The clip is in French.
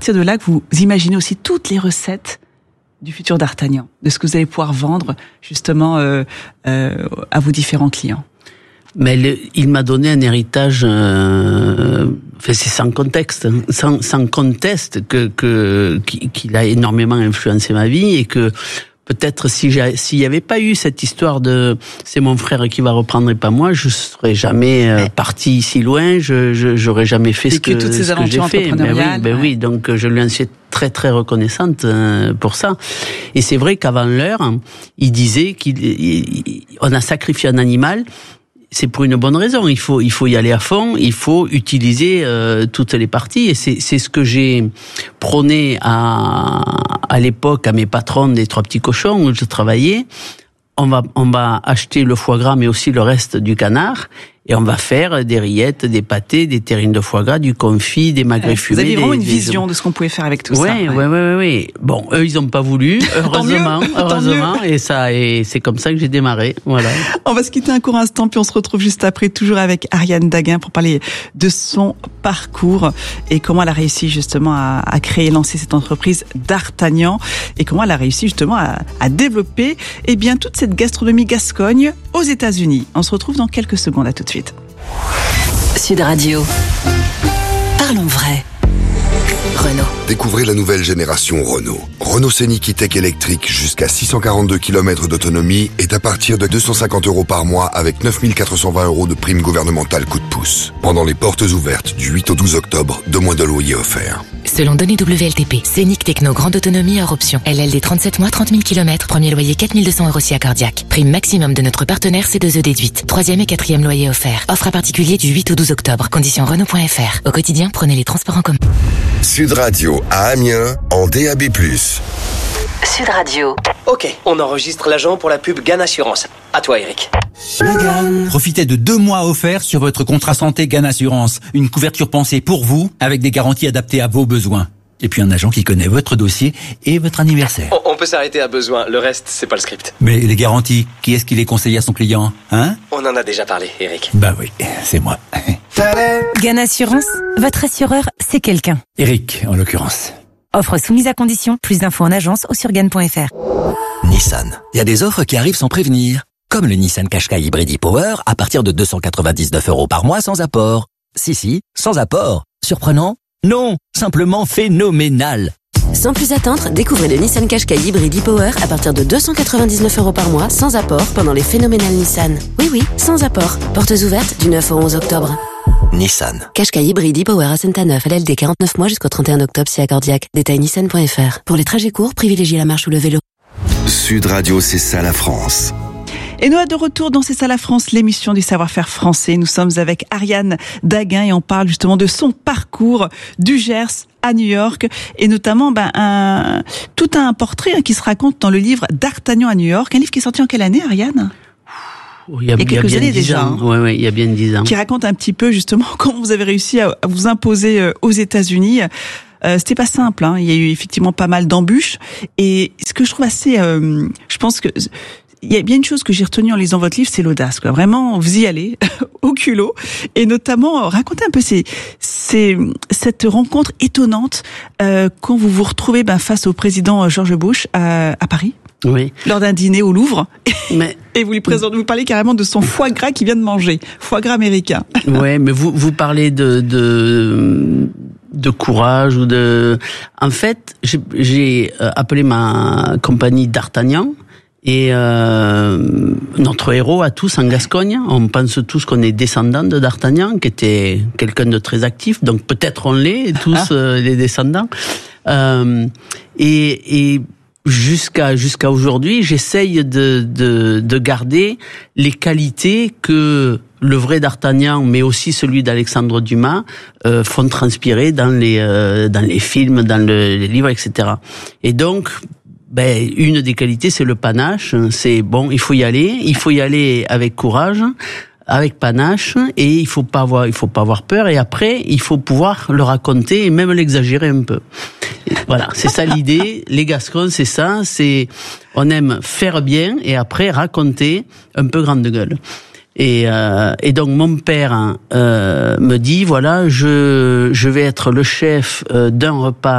partir de là que vous imaginez aussi toutes les recettes du futur d'Artagnan, de ce que vous allez pouvoir vendre justement à vos différents clients. Mais il m'a donné un héritage, c'est sans contexte, sans conteste qu'il a énormément influencé ma vie et que peut-être s'il y avait pas eu cette histoire de c'est mon frère qui va reprendre et pas moi, je serais jamais parti si loin, j'aurais jamais fait ce que j'ai fait. Oui, donc je lui en suis très très reconnaissante pour ça. Et c'est vrai qu'avant l'heure, il disait qu'on a sacrifié un animal. C'est pour une bonne raison. Il faut y aller à fond. Il faut utiliser toutes les parties. Et c'est ce que j'ai prôné à l'époque à mes patrons des 3 petits cochons où je travaillais. On va acheter le foie gras, mais aussi le reste du canard. Et on va faire des rillettes, des pâtés, des terrines de foie gras, du confit, des magrets fumés. Vous avez vraiment une vision de ce qu'on pouvait faire avec tout ça. Oui. Bon, eux, ils n'ont pas voulu, heureusement, et c'est comme ça que j'ai démarré. Voilà. On va se quitter un court instant, puis on se retrouve juste après, toujours avec Ariane Daguin pour parler de son parcours et comment elle a réussi justement à créer et lancer cette entreprise d'Artagnan et comment elle a réussi justement à développer, toute cette gastronomie gascogne aux États-Unis. On se retrouve dans quelques secondes. À tout de suite. Sud Radio. Parlons vrai. Renault. Découvrez la nouvelle génération Renault. Renault Scénic E-Tech électrique jusqu'à 642 km d'autonomie est à partir de 250 € par mois avec 9 420 € de prime gouvernementale coup de pouce. Pendant les portes ouvertes du 8 au 12 octobre, 2 mois de loyer offerts. Selon données WLTP, Scénic Techno grande autonomie hors option. LLD 37 mois, 30 000 km, premier loyer 4 200 € si accordiaque. Prime maximum de notre partenaire C2E déduite. 3e et 4e loyer offert. Offre à particulier du 8 au 12 octobre. Conditions Renault.fr. Au quotidien, prenez les transports en commun. Sud Radio à Amiens en DAB+. Sud Radio. Ok, on enregistre l'agent pour la pub GAN Assurance. À toi, Eric. Profitez de 2 mois offerts sur votre contrat santé GAN Assurance. Une couverture pensée pour vous, avec des garanties adaptées à vos besoins. Et puis un agent qui connaît votre dossier et votre anniversaire. On peut s'arrêter à besoin, le reste, c'est pas le script. Mais les garanties, qui est-ce qui les conseille à son client, hein? On en a déjà parlé, Eric. Bah oui, c'est moi. GAN Assurance, votre assureur, c'est quelqu'un. Eric, en l'occurrence. Offre soumise à condition, plus d'infos en agence ou sur GAN.fr. Nissan. Il y a des offres qui arrivent sans prévenir. Comme le Nissan Qashqai Hybrid e-Power à partir de 299 € par mois sans apport. Si, sans apport. Surprenant? Non, simplement phénoménal. Sans plus attendre, découvrez le Nissan Qashqai Hybrid e-Power à partir de 299 € par mois sans apport pendant les phénoménales Nissan. Oui, sans apport. Portes ouvertes du 9 au 11 octobre. Nissan. Qashqai Hybrid e-Power à Saint-Neuf, LLD 49 mois jusqu'au 31 octobre si accordiaque. Détail nissan.fr. Pour les trajets courts, privilégiez la marche ou le vélo. Sud Radio, c'est ça la France. Et nous, de retour dans C'est ça la France, l'émission du savoir-faire français. Nous sommes avec Ariane Daguin et on parle justement de son parcours du Gers à New York et notamment tout un portrait qui se raconte dans le livre d'Artagnan à New York. Un livre qui est sorti en quelle année, Ariane ? Il y a quelques années déjà. Oui, il y a bien 10 ans. Qui raconte un petit peu justement comment vous avez réussi à vous imposer aux États-Unis. C'était pas simple, hein. Il y a eu effectivement pas mal d'embûches. Et ce que je trouve assez, je pense que il y a bien une chose que j'ai retenue en lisant votre livre, c'est l'audace, quoi. Vraiment, vous y allez au culot, et notamment racontez un peu cette rencontre étonnante quand vous vous retrouvez face au président George Bush à Paris. Oui. Lors d'un dîner au Louvre. Mais et vous vous parlez carrément de son foie gras qu'il vient de manger, foie gras américain. Ouais, mais vous parlez de courage ou de. En fait, j'ai appelé ma compagnie d'Artagnan. Et notre héros à tous en Gascogne, on pense tous qu'on est descendants de d'Artagnan, qui était quelqu'un de très actif, donc peut-être on l'est tous les descendants. Et jusqu'à aujourd'hui, j'essaye de garder les qualités que le vrai d'Artagnan, mais aussi celui d'Alexandre Dumas, font transpirer dans les films, dans les livres, etc. Et donc, une des qualités, c'est le panache. C'est bon, il faut y aller avec courage, avec panache, et il faut pas avoir peur. Et après, il faut pouvoir le raconter et même l'exagérer un peu. Et voilà, c'est ça l'idée. Les Gascons, c'est ça. On aime faire bien et après raconter un peu grande gueule. Et donc mon père me dit voilà, je vais être le chef d'un repas